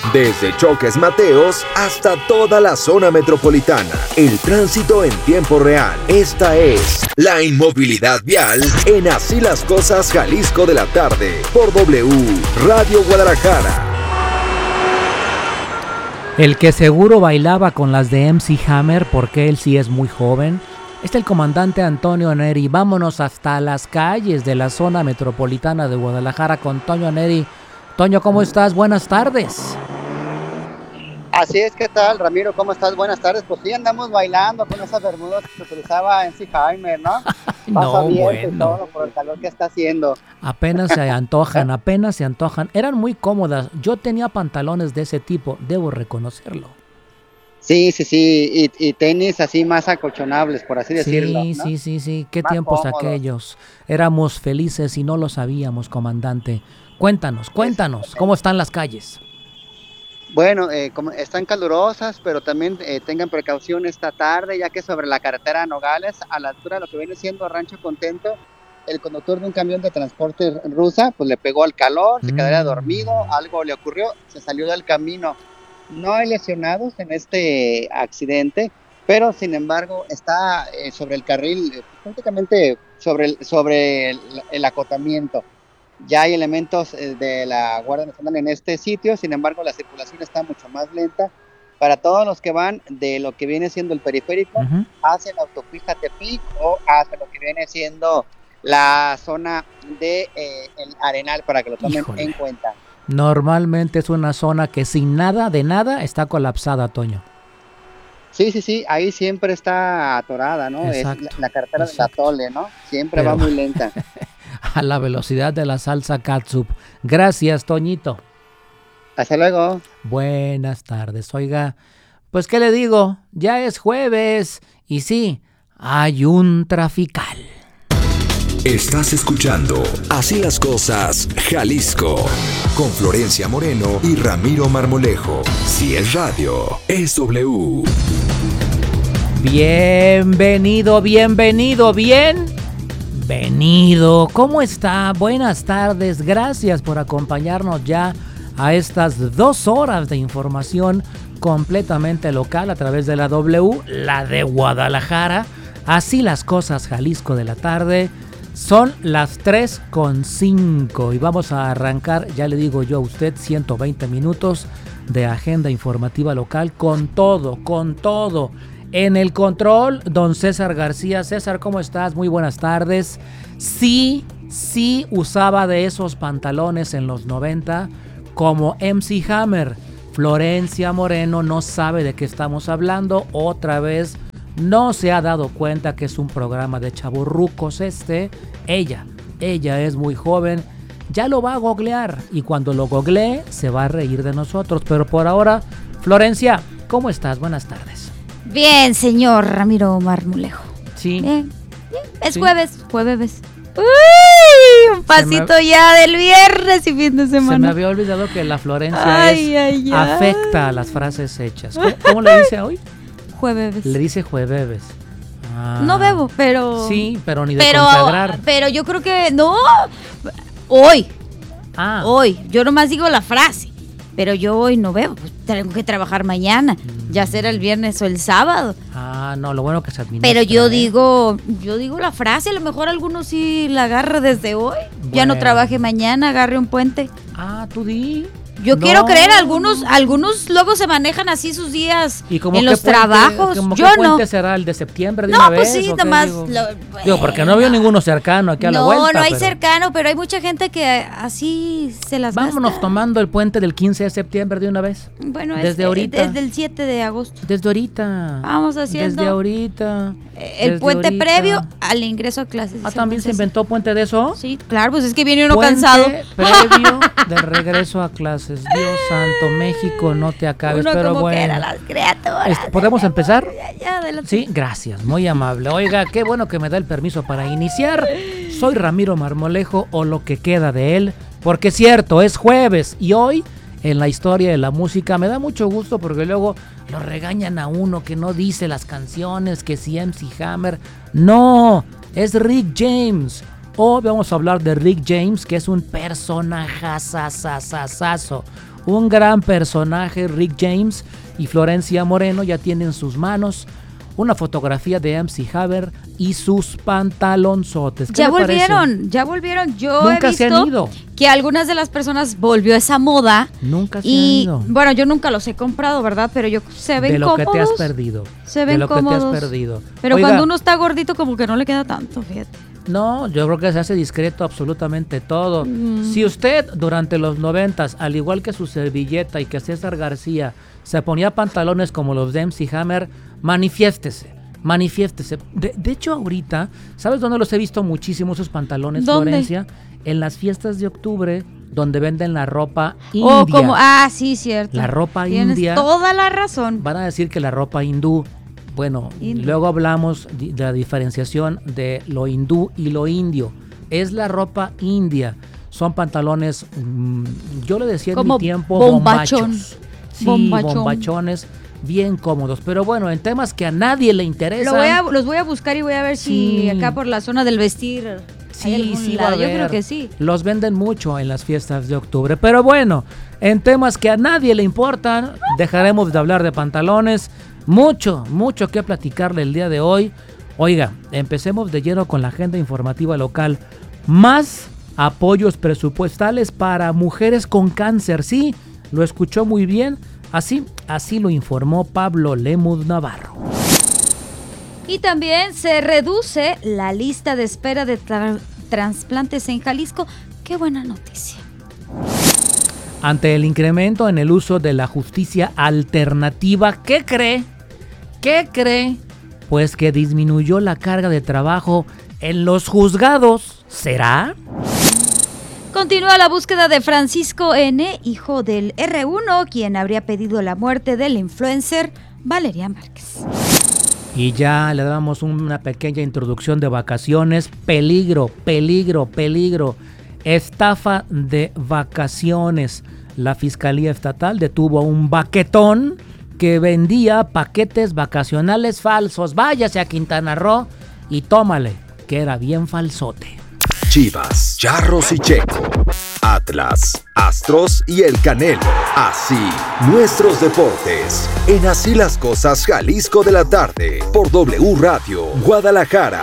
Desde Choques Mateos hasta toda la zona metropolitana. El tránsito en tiempo real. Esta es la inmovilidad vial en Así las Cosas Jalisco de la tarde. Por W Radio Guadalajara. El que seguro bailaba con las de MC Hammer, porque él sí es muy joven, es el comandante Antonio Neri. Vámonos hasta las calles de la zona metropolitana de Guadalajara con Toño Neri. Toño, ¿cómo estás? Buenas tardes. Así es, ¿qué tal, Ramiro? ¿Cómo estás? Buenas tardes. Pues sí, andamos bailando con esas bermudas que se utilizaba MC Hammer, ¿no? No, bueno. Todo por el calor que está haciendo. Apenas se antojan. Eran muy cómodas. Yo tenía pantalones de ese tipo, debo reconocerlo. Sí, y tenis así más acolchonables, por así decirlo, ¿no? Sí. Qué Más tiempos cómodos. aquellos. Éramos felices y no lo sabíamos, comandante. Cuéntanos, ¿cómo están las calles? Bueno, como están calurosas, pero también tengan precaución esta tarde, ya que sobre la carretera Nogales, a la altura de lo que viene siendo Rancho Contento, el conductor de un camión de transporte rusa, pues le pegó al calor, se quedaría dormido, algo le ocurrió, se salió del camino. No hay lesionados en este accidente, pero sin embargo está sobre el carril, prácticamente sobre el acotamiento. Ya hay elementos de la Guardia Nacional en este sitio, sin embargo la circulación está mucho más lenta para todos los que van de lo que viene siendo el periférico hacia la autopista Tepic o hacia lo que viene siendo la zona de el Arenal, para que lo tomen en cuenta. Normalmente es una zona que sin nada de nada está colapsada, Toño. Sí, ahí siempre está atorada, ¿no? Exacto, es la carretera del Atole, ¿no? Siempre va muy lenta. A la velocidad de la salsa catsup. Gracias, Toñito. Hasta luego. Buenas tardes. Oiga, pues ¿qué le digo? Ya es jueves y sí, hay un trafical. Estás escuchando Así las Cosas Jalisco con Florencia Moreno y Ramiro Marmolejo. Si es radio, es W. Bienvenido. ¿Cómo está? Buenas tardes. Gracias por acompañarnos ya a estas 2 horas de información completamente local a través de la W, la de Guadalajara. Así las Cosas Jalisco de la tarde. Son las 3:05 y vamos a arrancar, ya le digo yo a usted, 120 minutos de agenda informativa local con todo. En el control, don César García. César, ¿cómo estás? Muy buenas tardes. Sí usaba de esos pantalones en los 90 como MC Hammer. Florencia Moreno no sabe de qué estamos hablando. Otra vez no se ha dado cuenta que es un programa de chavorrucos Ella es muy joven. Ya lo va a googlear y cuando lo googlee se va a reír de nosotros. Pero por ahora, Florencia, ¿cómo estás? Buenas tardes. Bien, señor Ramiro Marmolejo. Sí. Bien. Es jueves. ¡Uy! Un pasito ya del viernes y fin de semana. Se me había olvidado que la Florencia afecta a las frases hechas. ¿Cómo le dice hoy? Jueves. Le dice jueves. No bebo, pero... Sí, pero ni de consagrar. Pero yo creo que... No. Hoy. Yo nomás digo la frase. Pero yo hoy no bebo. Pues tengo que trabajar mañana. Ya será el viernes o el sábado. No, lo bueno que se administra. Pero yo digo la frase. A lo mejor algunos sí la agarre desde hoy. Bueno. Ya no trabaje mañana, agarre un puente. Tú di. Yo quiero creer, algunos luego se manejan así sus días en los trabajos. Yo no. ¿Qué puente será el de septiembre de una vez? No, pues sí, nomás. Digo, porque no veo ninguno cercano aquí a la vuelta. No hay cercano, pero hay mucha gente que así se las Vámonos gasta. tomando el puente del 15 de septiembre de una vez. Bueno, desde ahorita. Desde el 7 de agosto. Desde ahorita. Vamos haciendo. Desde ahorita. El puente previo al ingreso a clases. ¿También se inventó puente de eso? Sí, claro, pues es que viene uno puente cansado. Previo de regreso a clases. Dios santo, México, no te acabes. Uno pero como bueno. Que era las criaturas. ¿Podemos empezar? Ya, adelante. Sí, gracias, muy amable. Oiga, qué bueno que me da el permiso para iniciar. Soy Ramiro Marmolejo, o lo que queda de él, porque es cierto, es jueves y hoy en la historia de la música me da mucho gusto porque luego lo regañan a uno que no dice las canciones, que si MC Hammer. No, es Rick James. Hoy vamos a hablar de Rick James, que es un personajazazazazo. un gran personaje, Rick James y Florencia Moreno, ya tienen en sus manos una fotografía de MC Hammer y sus pantalonzotes. Ya volvieron. Yo Nunca he se han visto ido. que algunas de las personas volvió esa moda. Nunca se han Y ido. bueno, yo nunca los he comprado, ¿verdad? Pero se ven De lo cómodos. que te has perdido. Se ven de lo cómodos. que te has perdido. Pero Oiga, cuando uno está gordito, como que no le queda tanto, fíjate. no, yo creo que se hace discreto absolutamente todo. Si usted durante los 90s, al igual que su servilleta y que César García, se ponía pantalones como los de MC Hammer, manifiéstese. De hecho, ahorita, ¿sabes dónde los he visto muchísimo esos pantalones, ¿Dónde? Florencia? En las fiestas de octubre, donde venden la ropa india. Sí, cierto. La ropa Tienes india. toda la razón. Van a decir que la ropa hindú. Bueno, luego hablamos de la diferenciación de lo hindú y lo indio. Es la ropa india. Son pantalones, yo le decía como en mi tiempo, bombachón. bombachos. Sí, bombachones, bien cómodos. Pero bueno, en temas que a nadie le interesan. Los voy a buscar y voy a ver si acá por la zona del vestir hay Sí, algún sí va lado. a Yo haber. creo que sí. Los venden mucho en las fiestas de octubre. Pero bueno, en temas que a nadie le importan, dejaremos de hablar de pantalones. Mucho que platicarle el día de hoy. Oiga, empecemos de lleno con la agenda informativa local. Más apoyos presupuestales para mujeres con cáncer. Sí, lo escuchó muy bien. Así lo informó Pablo Lemus Navarro. Y también se reduce la lista de espera de trasplantes en Jalisco. Qué buena noticia. Ante el incremento en el uso de la justicia alternativa, ¿qué cree? Pues que disminuyó la carga de trabajo en los juzgados. ¿Será? Continúa la búsqueda de Francisco N., hijo del R1, quien habría pedido la muerte del influencer Valeria Márquez. Y ya le damos una pequeña introducción de vacaciones. Peligro. Estafa de vacaciones. La Fiscalía Estatal detuvo a un baquetón que vendía paquetes vacacionales falsos. Váyase a Quintana Roo y tómale, que era bien falsote. Chivas, Charros y Checo, Atlas, Astros y el Canelo. Así, nuestros deportes. En Así las Cosas Jalisco de la tarde, por W Radio, Guadalajara.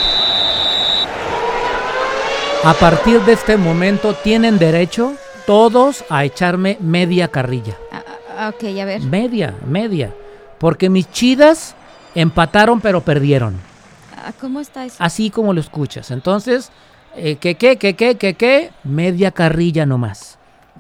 A partir de este momento tienen derecho todos a echarme media carrilla. Ok, a ver. Media. Porque mis Chivas empataron pero perdieron. ¿Cómo está eso? Así como lo escuchas. Entonces, ¿qué? Media carrilla nomás.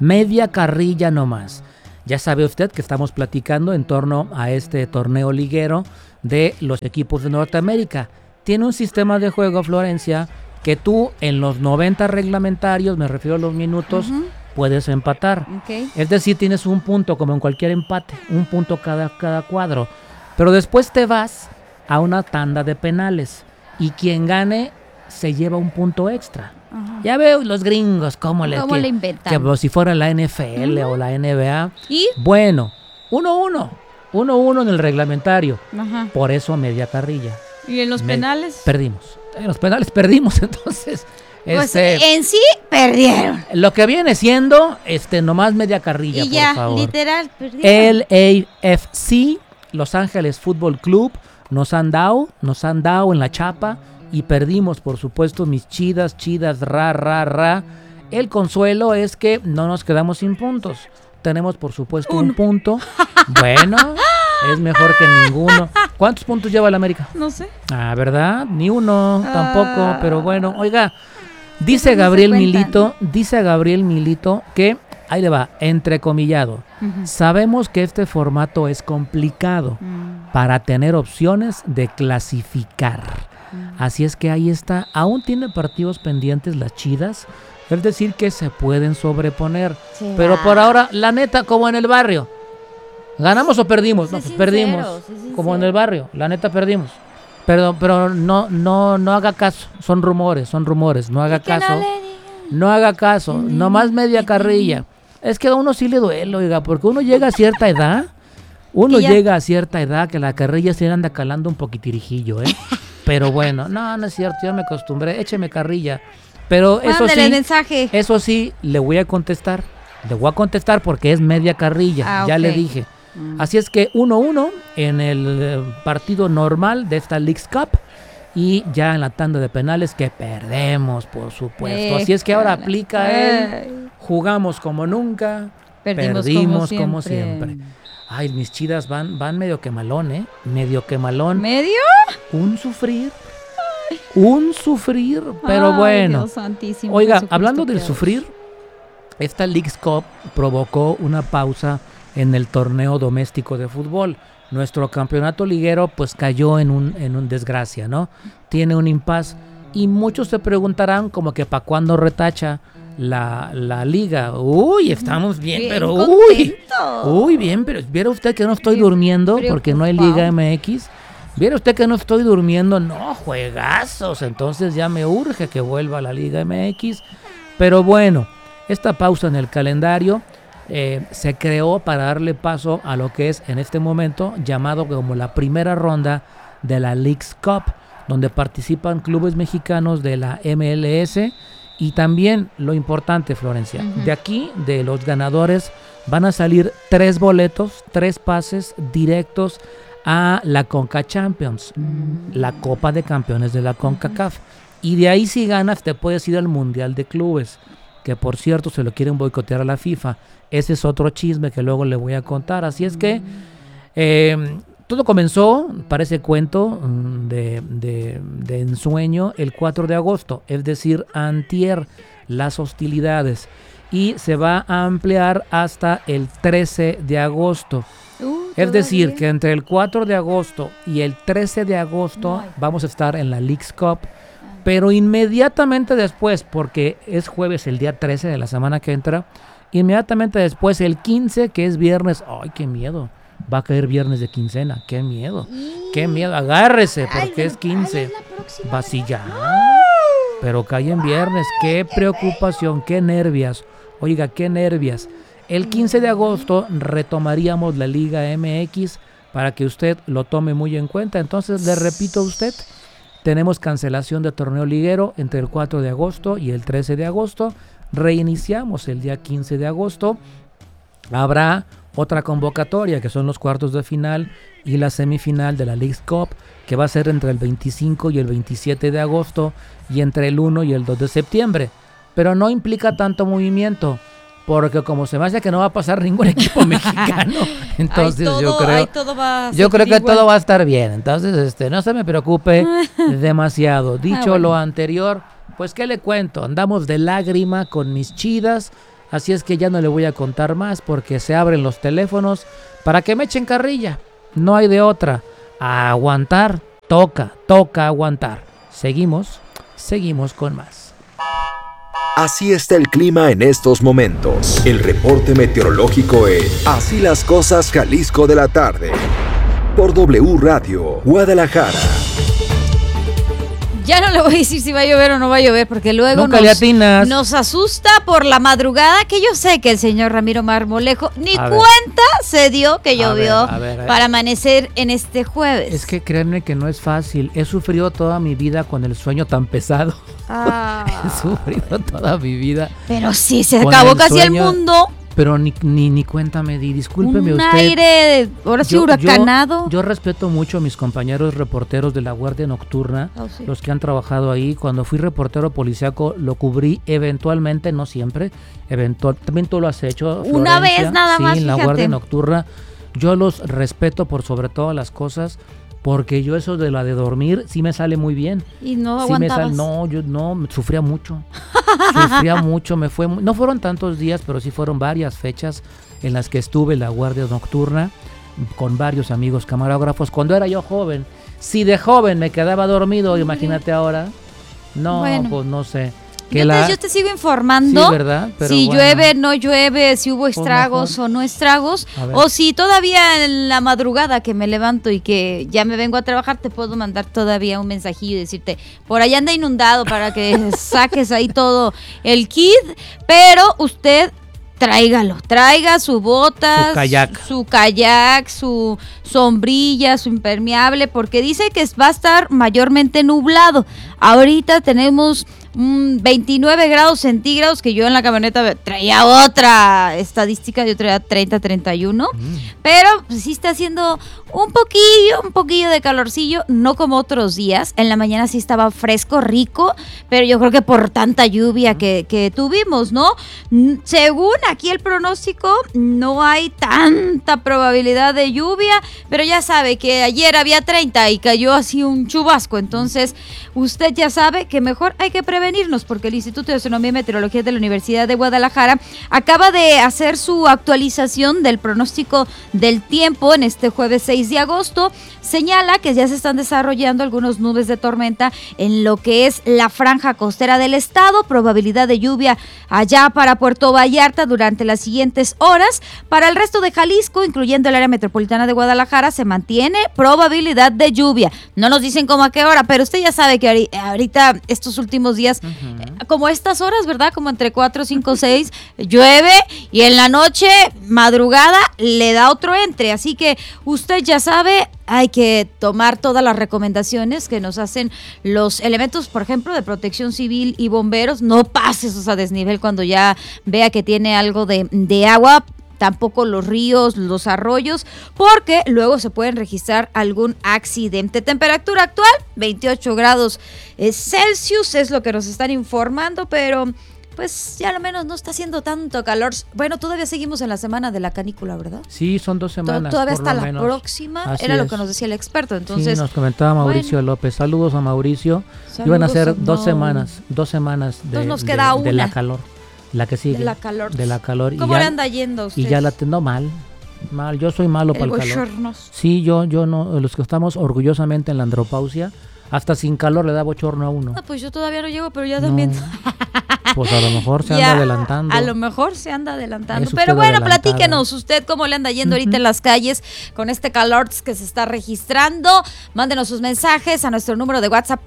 Ya sabe usted que estamos platicando en torno a este torneo liguero de los equipos de Norteamérica. Tiene un sistema de juego, Florencia, que tú en los 90 reglamentarios, me refiero a los minutos, puedes empatar. Okay. Es decir, tienes un punto como en cualquier empate, un punto cada cuadro. Pero después te vas a una tanda de penales y quien gane se lleva un punto extra. Ajá. Ya veo los gringos cómo le inventan. Que si fuera la NFL o la NBA. ¿Y? Bueno, 1-1 en el reglamentario. Ajá. Por eso media carrilla. ¿Y en los penales? Perdimos. En los penales perdimos, entonces. Pues en sí perdieron. Lo que viene siendo nomás media carrilla, y ya, por favor. Literal, perdieron. LAFC, Los Ángeles Fútbol Club, nos han dado en la chapa y perdimos, por supuesto, mis chidas, ra. El consuelo es que no nos quedamos sin puntos. Tenemos, por supuesto, un punto. Bueno, es mejor que ninguno. ¿Cuántos puntos lleva el América? No sé. ¿Verdad? Ni uno, tampoco, pero bueno, oiga, dice Gabriel Milito que, ahí le va, entrecomillado, sabemos que este formato es complicado para tener opciones de clasificar. Así es que ahí está, aún tiene partidos pendientes las Chidas, es decir que se pueden sobreponer, pero por ahora, la neta, como en el barrio, ¿ganamos o perdimos? No, pues perdimos, como en el barrio, la neta perdimos. Pero no haga caso, son rumores, no haga caso, nomás media carrilla. Es que a uno sí le duele, oiga, porque uno llega a cierta edad, que la carrilla se anda calando un poquitirijillo, Pero bueno, no es cierto, yo me acostumbré, écheme carrilla. Pero eso sí, mensaje. Eso sí, le voy a contestar. Le voy a contestar porque es media carrilla, ya le dije. Así es que 1-1 en el partido normal de esta Leagues Cup y ya en la tanda de penales que perdemos, por supuesto. Así es que ahora aplica él, jugamos como nunca, perdimos como siempre. Ay, mis Chidas van medio que malón, ¿eh? Medio que malón. ¿Medio? Un sufrir, pero bueno. Dios santísimo, Oiga, Jesucristo, hablando del sufrir, esta Leagues Cup provocó una pausa en el torneo doméstico de fútbol. Nuestro campeonato liguero pues cayó en un desgracia, ¿no? Tiene un impasse y muchos se preguntarán como que ¿para cuándo retacha la liga? Uy, estamos bien, pero bien, pero ¿viera usted que no estoy durmiendo porque no hay Liga MX? ¿Viera usted que no estoy durmiendo? No, juegazos, entonces ya me urge que vuelva a la Liga MX. Pero bueno, esta pausa en el calendario se creó para darle paso a lo que es en este momento llamado como la primera ronda de la Leagues Cup, donde participan clubes mexicanos de la MLS y también lo importante, Florencia, de aquí, de los ganadores, van a salir 3 boletos, 3 pases directos a la Conca Champions, la Copa de Campeones de la CONCACAF. Y de ahí si ganas te puedes ir al Mundial de Clubes, que por cierto se lo quieren boicotear a la FIFA. Ese es otro chisme que luego le voy a contar. Así es que todo comenzó, parece cuento de ensueño, el 4 de agosto, es decir, antier, las hostilidades. Y se va a ampliar hasta el 13 de agosto. Es decir, que entre el 4 de agosto y el 13 de agosto vamos a estar en la Leagues Cup. Pero inmediatamente después, porque es jueves el día 13 de la semana que entra, inmediatamente después el 15, que es viernes, ¡ay, qué miedo! Va a caer viernes de quincena, ¡qué miedo! ¡Qué miedo! Agárrese, porque es 15. Vacilla. Pero cae en viernes, ¡qué preocupación! ¡Qué nervias! Oiga, ¡qué nervias! El 15 de agosto retomaríamos la Liga MX para que usted lo tome muy en cuenta. Entonces, le repito a usted, tenemos cancelación de torneo liguero entre el 4 de agosto y el 13 de agosto. Reiniciamos el día 15 de agosto. Habrá otra convocatoria que son los cuartos de final y la semifinal de la Leagues Cup, que va a ser entre el 25 y el 27 de agosto y entre el 1 y el 2 de septiembre. Pero no implica tanto movimiento, porque como se me hace que no va a pasar ningún equipo mexicano, entonces yo creo que todo va a estar bien. Entonces no se me preocupe demasiado. Dicho lo anterior, pues qué le cuento, andamos de lágrima con mis Chidas, así es que ya no le voy a contar más porque se abren los teléfonos para que me echen carrilla. No hay de otra. A aguantar, toca aguantar. Seguimos con más. Así está el clima en estos momentos. El reporte meteorológico en Así las Cosas Jalisco de la tarde. Por W Radio, Guadalajara. Ya no le voy a decir si va a llover o no va a llover, porque luego nos asusta por la madrugada, que yo sé que el señor Ramiro Marmolejo ni cuenta se dio que llovió para amanecer en este jueves. Es que créanme que no es fácil. He sufrido toda mi vida con el sueño tan pesado. He sufrido toda mi vida. Pero sí, se acabó casi el mundo. Pero ni cuenta me di, discúlpeme un usted. Un aire, ahora sí, huracanado. Yo respeto mucho a mis compañeros reporteros de la Guardia Nocturna, los que han trabajado ahí. Cuando fui reportero policíaco lo cubrí eventualmente, no siempre. También tú lo has hecho, Florencia. Una vez nada más, sí, en la Guardia Nocturna. Yo los respeto por sobre todas las cosas, porque yo eso de la de dormir sí me sale muy bien. ¿Y no aguantabas? Yo sufría mucho. No fueron tantos días, pero sí fueron varias fechas en las que estuve en la Guardia Nocturna con varios amigos camarógrafos. Cuando era yo joven, si de joven me quedaba dormido, imagínate ahora. No, bueno, pues no sé. Yo te sigo informando. Sí, ¿verdad? Pero si llueve, no llueve, si hubo estragos o no estragos, o si todavía en la madrugada que me levanto y que ya me vengo a trabajar, te puedo mandar todavía un mensajillo y decirte, por allá anda inundado, para que saques ahí todo el kit, pero usted traiga su bota, su kayak, su sombrilla, su impermeable, porque dice que va a estar mayormente nublado. Ahorita tenemos 29 grados centígrados, que yo en la camioneta traía otra estadística, yo traía 30, 31, pero pues, sí está haciendo un poquillo de calorcillo, no como otros días. En la mañana sí estaba fresco, rico, pero yo creo que por tanta lluvia que tuvimos, ¿no? Según aquí el pronóstico, no hay tanta probabilidad de lluvia, pero ya sabe que ayer había 30 y cayó así un chubasco, entonces usted ya sabe que mejor hay que prevenirnos, porque el Instituto de Astronomía y Meteorología de la Universidad de Guadalajara acaba de hacer su actualización del pronóstico del tiempo en este jueves 6 de agosto. Señala que ya se están desarrollando algunas nubes de tormenta en lo que es la franja costera del estado, probabilidad de lluvia allá para Puerto Vallarta durante las siguientes horas. Para el resto de Jalisco, incluyendo el área metropolitana de Guadalajara, se mantiene probabilidad de lluvia. No nos dicen cómo a qué hora, pero usted ya sabe que ahorita estos últimos días, como estas horas, ¿verdad? Como entre 4, 5, 6, llueve y en la noche, madrugada, le da otro entre. Así que usted ya sabe, hay que tomar todas las recomendaciones que nos hacen los elementos, por ejemplo, de protección civil y bomberos. No pases a desnivel cuando ya vea que tiene algo de agua. Tampoco los ríos, los arroyos, porque luego se pueden registrar algún accidente. Temperatura actual, 28 grados Celsius, es lo que nos están informando, pero pues ya lo menos no está haciendo tanto calor. Bueno, todavía seguimos en la semana de la canícula, ¿verdad? Sí, son 2 semanas. Todavía por hasta lo la menos. próxima, Así era lo es. que nos decía el experto. Entonces, sí, nos comentaba Mauricio López. Saludos a Mauricio. Iban a ser 2 semanas. 2 semanas Entonces nos queda de la una. calor. La que sigue. De la calor. De la calor. ¿Cómo le anda yendo a usted? Y ya la tengo mal. Yo soy malo para el calor. Bochornos. Sí, yo no, los que estamos orgullosamente en la andropausia, hasta sin calor le da bochorno a uno. No, pues yo todavía no llego, pero ya también. Pues a lo mejor se anda adelantando. A lo mejor se anda adelantando. Es Pero usted bueno, adelantada. platíquenos usted cómo le anda yendo ahorita en las calles con este calor que se está registrando. Mándenos sus mensajes a nuestro número de WhatsApp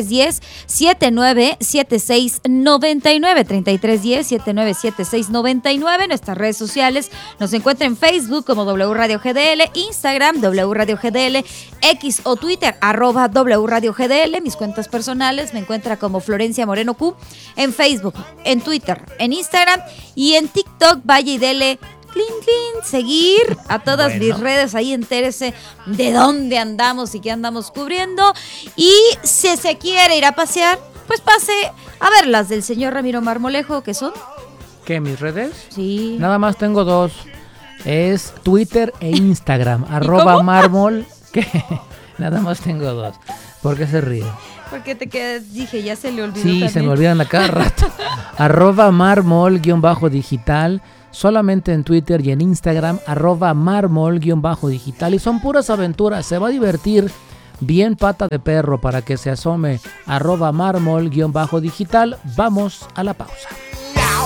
3310-797699. 3310-797699. Nuestras redes sociales nos encuentra en Facebook como W Radio GDL, Instagram W Radio GDL, X o Twitter @W Radio GDL. Mis cuentas personales me encuentra como Florencia Moreno Q en Facebook, en Twitter, en Instagram y en TikTok. Vaya y dele seguir a todas mis redes, ahí entérese de dónde andamos y qué andamos cubriendo. Y si se quiere ir a pasear, pues pase a ver las del señor Ramiro Marmolejo, que son. ¿Qué, mis redes? Sí. Nada más tengo 2. Es Twitter e Instagram. @marmol. ¿Qué? Nada más tengo 2. ¿Por qué se ríe? Porque te quedas, dije, ya se le olvidó. Sí, también. se me olvidan a cada rato. @marmol_digital. Solamente en Twitter y en Instagram. @marmol_digital. Y son puras aventuras. Se va a divertir bien pata de perro para que se asome. @marmol_digital. Vamos a la pausa.